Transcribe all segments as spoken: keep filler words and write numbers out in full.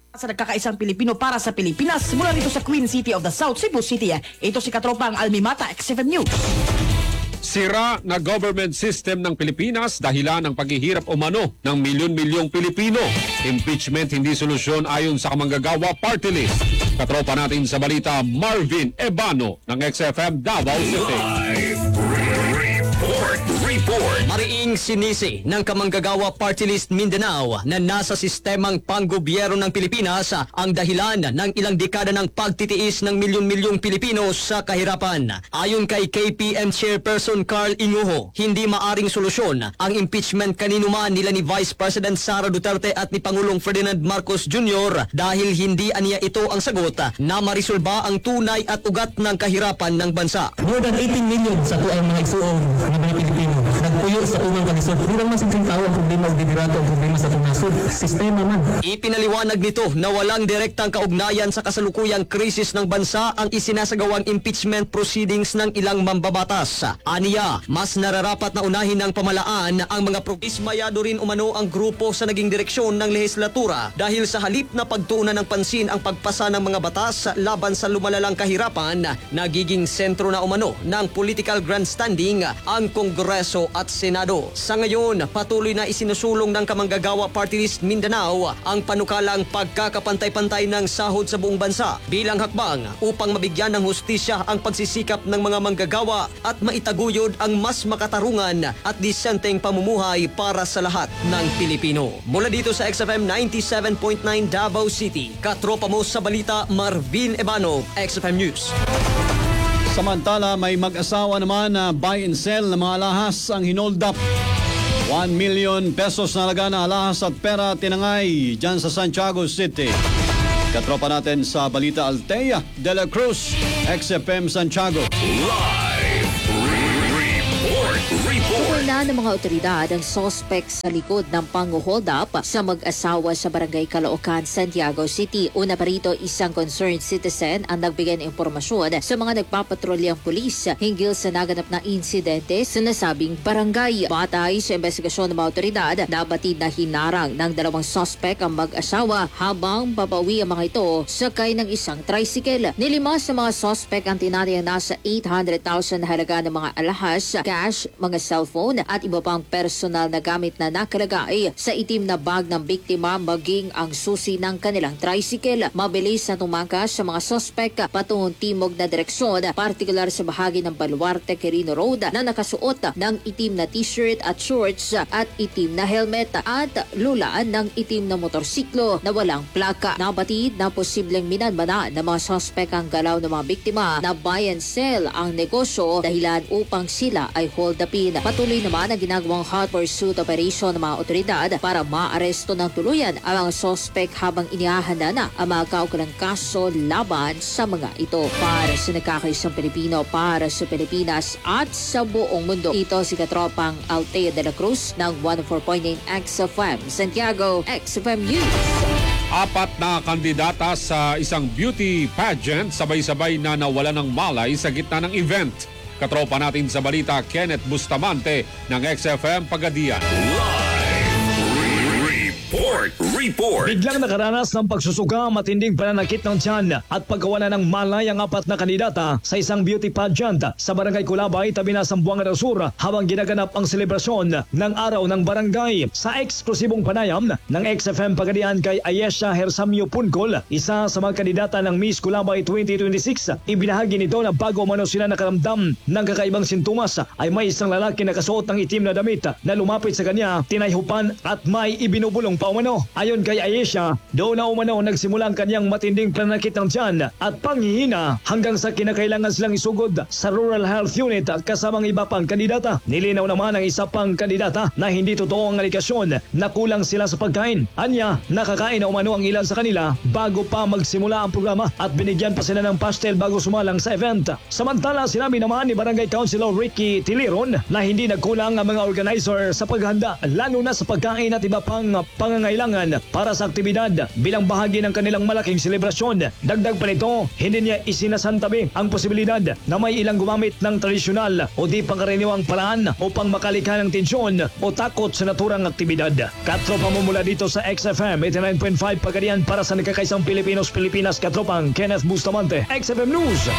Sa nagkakaisang Pilipino para sa Pilipinas mula rito sa Queen City of the South, Cebu City. Ito si Katropang Almimata, X F M News. Sira na government system ng Pilipinas dahilan ng paghihirap umano ng milyon-milyong Pilipino. Impeachment hindi solusyon ayon sa kamanggagawa party list. Katropa natin sa balita, Marvin Ebano ng X F M Davao City. Live report, report. Mariing sinisi ng kamanggagawa Party List Mindanao na nasa sistemang panggobyerno ng Pilipinas ang dahilan ng ilang dekada ng pagtitiis ng milyon-milyong Pilipino sa kahirapan. Ayon kay K P M Chairperson Carl Inguho, hindi maaring solusyon ang impeachment kanino man nila ni Vice President Sara Duterte at ni Pangulong Ferdinand Marcos Junior dahil hindi aniya ito ang sagot na marisolba ang tunay at ugat ng kahirapan ng bansa. More than eighteen million sa tuang mga igsuong ng mga Pilipino nagpuyo sa umang kalisod. Hindi lang masing tao ang problema o bibirato ang problema sa itong nasod. Sistema man. Ipinaliwanag nito na walang direktang kaugnayan sa kasalukuyang krisis ng bansa ang isinasagawang impeachment proceedings ng ilang mambabatas. Aniya, mas nararapat na unahin ng pamalaan ang mga pro-ismayado rin umano ang grupo sa naging direksyon ng lehislatura dahil sa halip na pagtuunan ng pansin ang pagpasa ng mga batas laban sa lumalalang kahirapan, nagiging sentro na umano ng political grandstanding ang Kongreso at Senado. Sa ngayon, patuloy na isinusulong ng kamanggagawa Party List Mindanao ang panukalang pagkakapantay-pantay ng sahod sa buong bansa bilang hakbang upang mabigyan ng hustisya ang pagsisikap ng mga manggagawa at maitaguyod ang mas makatarungan at disenteng pamumuhay para sa lahat ng Pilipino. Mula dito sa X F M ninety-seven point nine Davao City, katropa mo sa balita, Marvin Ebano, X F M News. Samantala, may mag-asawa naman na buy and sell na mga alahas ang hinold up. one million pesos na halaga na alahas at pera tinangay dyan sa Santiago City. Katropa natin sa balita, Altea de la Cruz, X F M Santiago. Live report, report. Una ng mga otoridad ang suspect sa likod ng pang-hold up sa mag-asawa sa Barangay Caloocan, Santiago City. Una pa rito, isang concerned citizen ang nagbigay ng impormasyon sa mga nagpapatrolyang pulis hinggil sa naganap na insidente sa nasabing barangay. Batay sa investigasyon ng mga otoridad, nabatid na hinarang ng dalawang suspect ang mag-asawa habang babawi ang mga ito sakay ng isang tricycle. Nilima sa mga suspect ang tinatayang nasa eight hundred thousand na halaga ng mga alahas, cash, mga cellphone at iba pang personal na gamit na nakalagay sa itim na bag ng biktima maging ang susi ng kanilang tricycle. Mabilis na tumangkas sa mga suspect patungong timog na direksyon, partikular sa bahagi ng Baluarte Quirino Road na nakasuot ng itim na t-shirt at shorts at itim na helmet at lulaan ng itim na motorsiklo na walang plaka. Nabatid na posibleng minanmana ng mga suspect ang galaw ng mga biktima na buy and sell ang negosyo dahilan upang sila ay hold upin. Patuloy naman ang ginagawang hot pursuit operation ng mga otoridad para maaresto ng tuluyan ang mga suspect habang inihahanda na ang mga kaukulang kaso laban sa mga ito. Para sa nagkakaisang Pilipino, para sa Pilipinas at sa buong mundo, ito si Katropang Altea de la Cruz ng one oh four point nine X F M Santiago, X F M News. Apat na kandidata sa isang beauty pageant sabay-sabay na nawala ng malay sa gitna ng event. Katropa natin sa balita, Kenneth Bustamante ng X F M Pagadian. Report, report. Biglang nakaranas ng pagsusuga, matinding pananakit ng tiyan at pagkawalan ng malay ang apat na kandidata sa isang beauty pageant sa Barangay Kulabay, tabi na Sambuanga del Sur habang ginaganap ang selebrasyon ng Araw ng Barangay. Sa eksklusibong panayam ng X F M Pagadian kay Ayesha Hersamio Puncol, isa sa mga kandidata ng Miss Kulabay twenty twenty-six, ibinahagi nito na bago umano sila nakaramdam ng kakaibang sintomas ay may isang lalaki na kasuot ng itim na damit na lumapit sa kanya, tinayhupan at may ibinubulong pa umano. Ayon kay Ayesha, doon na umano nagsimula ang kanyang matinding pananakit ng tiyan at panghihina hanggang sa kinakailangan silang isugod sa Rural Health Unit kasamang iba pang kandidata. Nilinaw naman ang isa pang kandidata na hindi totoo ang aligasyon na kulang sila sa pagkain. Anya, nakakain na umano ang ilan sa kanila bago pa magsimula ang programa at binigyan pa sila ng pastel bago sumalang sa event. Samantala, sinabi naman ni Barangay Councilor Ricky Tiliron na hindi nagkulang ang mga organizer sa paghanda lalo na sa pagkain at iba pang pangangailangan nangangailangan para sa aktibidad bilang bahagi ng kanilang malaking selebrasyon. Dagdag pa nito, hindi niya isinasantabi ang posibilidad na may ilang gumamit ng tradisyonal o di pangkaraniwang paraan upang makalikha ng tensyon o takot sa naturang aktibidad. Katropa mo mula dito sa X F M eighty-nine point five Pagadian para sa nagkakaisang Pilipinos Pilipinas, katropang Kenneth Bustamante, X F M News.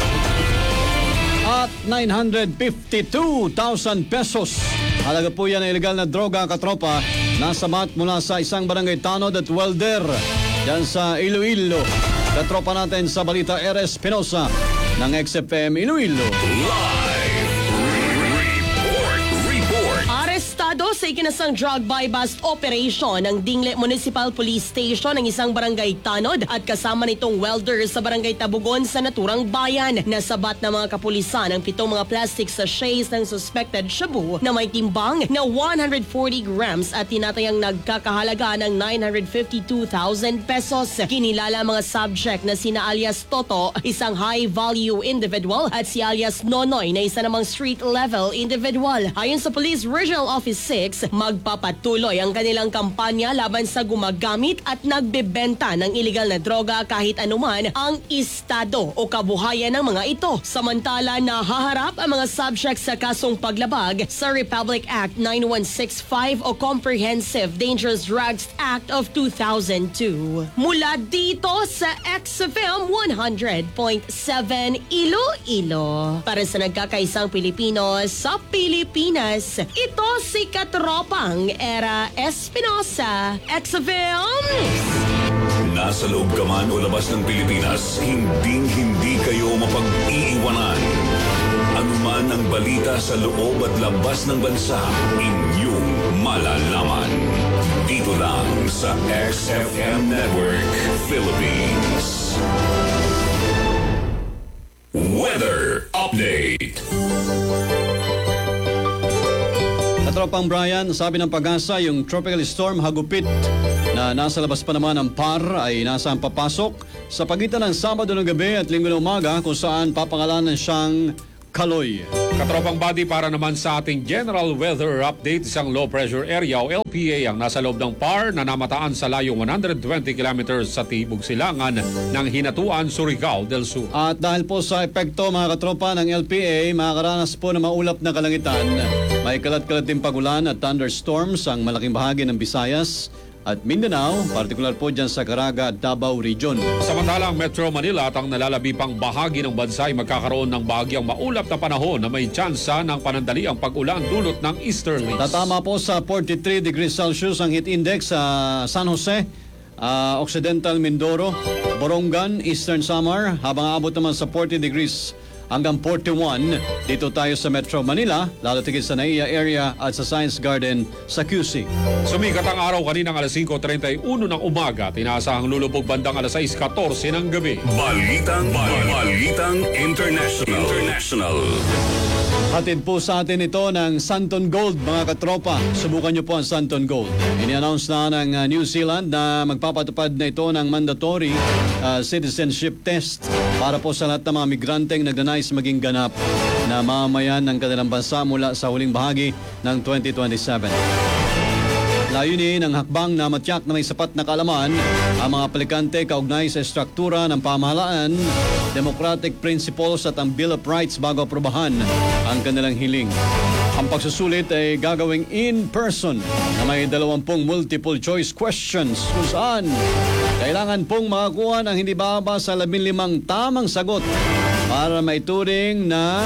At nine hundred fifty-two thousand pesos. Halaga po yan ng illegal na droga, katropa. Nasabat mula sa isang barangay tanod at welder dyan sa Iloilo. Katropa natin sa balita, R S Pinosa ng X F M Iloilo. Live report. Report. Arestado sa ikinasang drug buy-bust operation ng Dingle Municipal Police Station ng isang barangay tanod at kasama nitong welder sa barangay Tabugon sa naturang bayan. Nasabat ng mga kapulisan ang pitong mga plastic sachets ng suspected shabu na may timbang na one hundred forty grams at tinatayang nagkakahalaga ng nine hundred fifty-two thousand pesos. Kinilala ang mga subject na sina alias Toto, isang high-value individual, at si alias Nonoy na isa namang street-level individual. Ayon sa Police Regional Office six, magpapatuloy ang kanilang kampanya laban sa gumagamit at nagbebenta ng iligal na droga kahit anuman ang estado o kabuhayan ng mga ito. Samantala, nahaharap ang mga subject sa kasong paglabag sa Republic Act ninety-one sixty-five o Comprehensive Dangerous Drugs Act of two thousand two. Mula dito sa X F M one hundred point seven Iloilo. Para sa nagkakaisang Pilipino sa Pilipinas, ito si Katropang Era Espinosa, X F M. Nasa loob ka man o labas ng Pilipinas, hinding-hindi kayo mapag-iiwanan. Anuman ang balita sa loob at labas ng bansa, inyong malalaman. Dito lang sa X F M Network Philippines. Weather Update. Katropang Brian, sabi ng Pag-asa, yung tropical storm Hagupit na nasa labas pa naman ng P A R ay nasa papasok sa pagitan ng Sabado ng gabi at Linggo ng umaga kung saan papangalanan siyang Kaloy. Katropang body, para naman sa ating general weather update, isang low pressure area o L P A ang nasa loob ng P A R na namataan sa layong one hundred twenty kilometers sa tibok silangan ng Hinatuan, Surigao del Sur. At dahil po sa epekto, mga katropa, ng L P A, makakaranas po ng maulap na kalangitan. May kalat-kalat din pagulan at thunderstorms ang malaking bahagi ng Visayas at Mindanao, partikular po dyan sa Caraga at Davao Region. Samantalang Metro Manila at ang nalalabi pang bahagi ng bansa ay magkakaroon ng bahagyang maulap na panahon na may tsansa ng panandaliang pag-ulan dulot ng easterlies. Tatama po sa forty-three degrees Celsius ang heat index sa San Jose, uh, Occidental Mindoro, Borongan, Eastern Samar, habang aabot naman sa forty degrees hanggang forty-one dito tayo sa Metro Manila, lalo tigit sa Naiya area at sa Science Garden sa Q C. Sumikat ang araw kaninang alas five thirty-one ng umaga, tinasahang lulubog bandang alas six fourteen ng gabi. Balitang, Balitang International. International. Hatid po sa atin ito ng Santon Gold, mga katropa. Subukan niyo po ang Santon Gold. Ini-announce na ng uh, New Zealand na magpapatupad na ito ng mandatory uh, citizenship test para po sa lahat ng mga migranteng nagnanais maging ganap na mamamayan ng kanilang bansa mula sa huling bahagi ng twenty twenty-seven. Layunin ng hakbang na matiyak na may sapat na kaalaman ang mga aplikante kaugnay sa estruktura ng pamahalaan, democratic principles at ang Bill of Rights bago aprobahan ang kanilang hiling. Ang pagsusulit ay gagawing in person na may dalawampung multiple choice questions kung saan kailangan pong makakuha ng hindi bababa sa labing limang tamang sagot para maituring na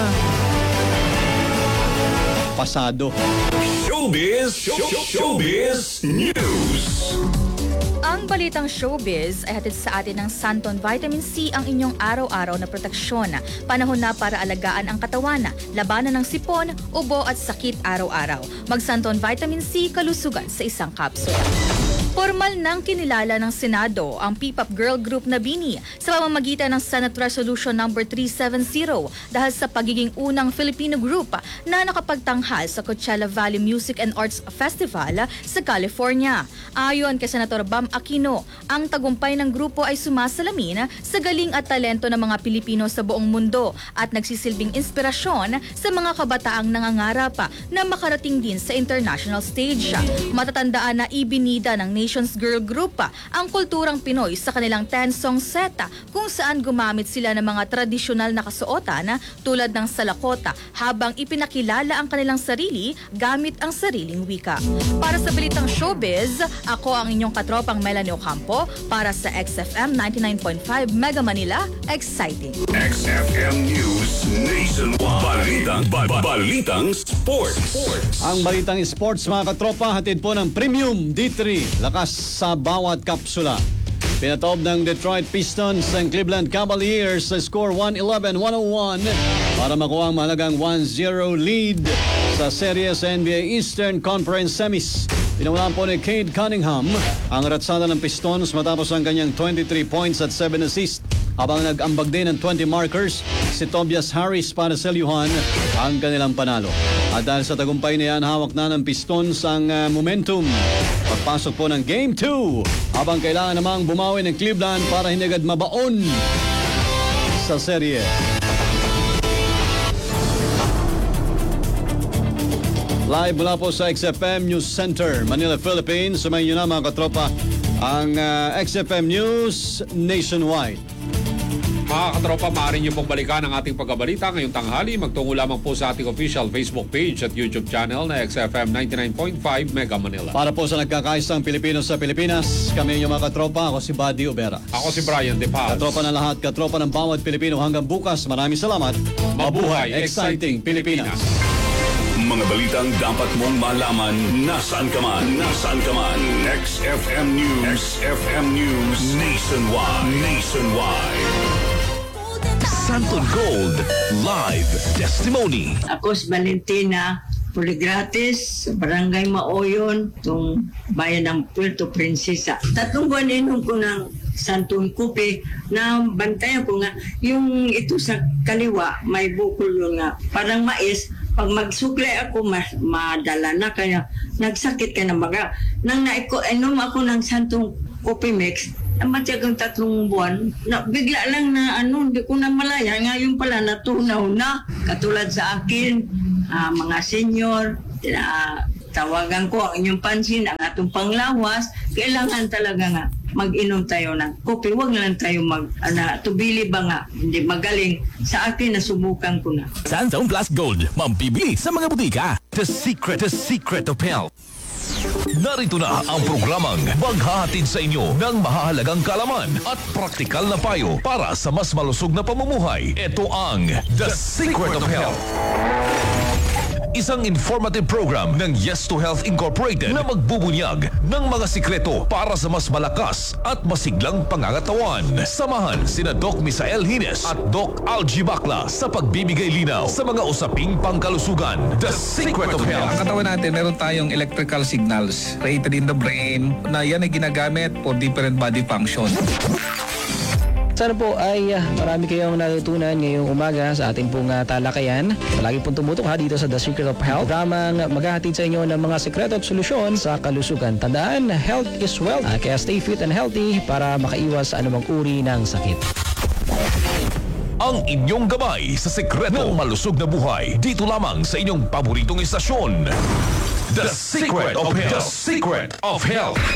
pasado. Showbiz, Showbiz News. Ang balitang showbiz ay hatid sa atin ng Santon Vitamin C, ang inyong araw-araw na proteksyon. Panahon na para alagaan ang katawan, labanan ng sipon, ubo at sakit araw-araw. Mag-Santon Vitamin C, kalusugan sa isang kapsula. Formal nang kinilala ng Senado ang P-pop girl group na BINI sa pamamagitan ng Senate Resolution number three seventy dahil sa pagiging unang Filipino group na nakapagtanghal sa Coachella Valley Music and Arts Festival sa California. Ayon kay Senator Bam Aquino, ang tagumpay ng grupo ay sumasalamin sa galing at talento ng mga Pilipino sa buong mundo at nagsisilbing inspirasyon sa mga kabataang nangangarap na makarating din sa international stage. Matatandaan na ibinida ng Nation's Generations Girl Group pa ang kulturang Pinoy sa kanilang ten-song set kung saan gumamit sila ng mga tradisyonal na kasuotan tulad ng salakota habang ipinakilala ang kanilang sarili gamit ang sariling wika. Para sa Balitang Showbiz, ako ang inyong katropang Melanie Ocampo para sa X F M ninety-nine point five Mega Manila, exciting. X F M News Nationwide. Balitang, ba- ba- Balitang Sports. Ang Balitang Sports, mga katropa, hatid po ng Premium D three. Lakas sa bawat kapsula. Pinatob ng Detroit Pistons ang Cleveland Cavaliers sa score one eleven one oh one para makuha ang mahalagang one zero lead sa serye sa N B A Eastern Conference Semis. Pinawalan po ni Cade Cunningham ang ratsada ng Pistons matapos ang kanyang twenty-three points at seven assists. Habang nag-ambag din ng twenty markers, si Tobias Harris para selyuhan ang kanilang panalo. At dahil sa tagumpay na yan, hawak na ng Pistons ang uh, momentum. Pagpasok po ng Game two, habang kailangan namang bumawi ng Cleveland para hindi agad mabaon sa serye. Live mula po sa X F M News Center, Manila, Philippines. Sumayin nyo na mga katropa ang uh, X F M News Nationwide. Mga katropa, maaari niyo pong balikan ang ating pagkabalita ngayong tanghali. Magtungo lamang po sa ating official Facebook page at YouTube channel na X F M ninety-nine point five Mega Manila. Para po sa nagkakaisang Pilipino sa Pilipinas, kami yung mga katropa. Ako si Buddy Ubera. Ako si Brian De Paz. Katropa na lahat, katropa ng bawat Pilipino. Hanggang bukas, maraming salamat. Mabuhay, exciting Pilipinas. Mga balitang dapat mong malaman nasaan ka man. Nasaan ka man. X F M News. X F M News Nationwide. Nationwide. Santon Gold Live Testimony. Ako si Valentina Puligratis, Barangay Maoyon, itong bayan ng Puerto Princesa. Tatlong buwan inom ko ng Santon Kupi na bantayan ko nga yung ito sa kaliwa, may bukol yun nga. Parang mais, pag magsuklay ako, mas madala na kaya nagsakit ka na baga. Nang naiko, inom ako ng Santon Kupi Mix, matyagang tatlong buwan, na, bigla lang na ano, hindi ko na malaya. Ngayon pala natunaw na. Katulad sa akin, uh, mga senior, uh, tawagan ko ang inyong pansin, ang atong panglawas, kailangan talaga nga mag-inom tayo ng kopi. Huwag lang tayo mag, uh, tubili ba nga, hindi magaling. Sa akin, nasubukan ko na. Santon Plus Gold, mambibili sa mga butika. The Secret, The Secret of Health. Narito na ang programang maghahatid sa inyo ng mahahalagang kaalaman at praktikal na payo para sa mas malusog na pamumuhay. Ito ang The Secret of Health. Isang informative program ng Yes to Health Incorporated na magbubunyag ng mga sikreto para sa mas malakas at masiglang pangangatawan. Samahan sina Doc Misael Hines at Doc Algie Bacla sa pagbibigay linaw sa mga usaping pangkalusugan. The Secret of Health. Ang katawan natin, meron tayong electrical signals created in the brain na yan ay ginagamit for different body function. Sana po ay uh, marami kayong natutunan ngayong umaga sa ating pong uh, talakayan. Palagi pong tumutok ha dito sa The Secret of Health. Programang maghahatid sa inyo ng mga sekreto at solusyon sa kalusugan. Tandaan, health is wealth. Uh, kaya stay fit and healthy para makaiwas sa anumang uri ng sakit. Ang inyong gabay sa sekreto ng malusog na buhay dito lamang sa inyong paboritong istasyon. The Secret of Health. The Secret of Health.